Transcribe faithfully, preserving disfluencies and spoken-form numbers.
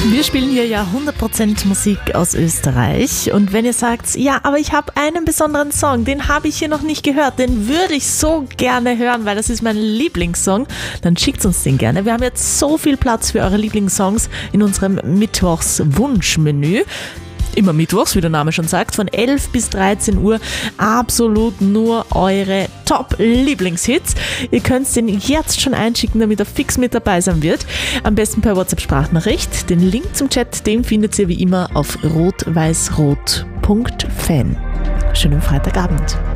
Wir spielen hier ja hundert Prozent Musik aus Österreich und wenn ihr sagt, ja, aber ich habe einen besonderen Song, den habe ich hier noch nicht gehört, den würde ich so gerne hören, weil das ist mein Lieblingssong, dann schickt uns den gerne. Wir haben jetzt so viel Platz für eure Lieblingssongs in unserem Mittwochs-Wunschmenü. Immer mittwochs, wie der Name schon sagt, von elf bis dreizehn Uhr absolut nur eure Top-Lieblingshits. Ihr könnt den jetzt schon einschicken, damit er fix mit dabei sein wird. Am besten per WhatsApp-Sprachnachricht. Den Link zum Chat, den findet ihr wie immer auf rot weiß rot punkt fan. Schönen Freitagabend.